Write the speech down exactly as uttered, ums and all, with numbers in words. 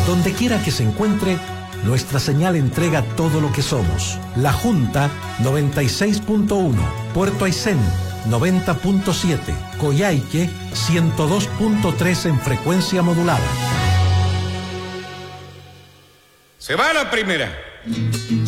Donde quiera que se encuentre, nuestra señal entrega todo lo que somos. La Junta noventa y seis punto uno, Puerto Aysén noventa punto siete, Coyhaique ciento dos punto tres en frecuencia modulada. Se va la primera.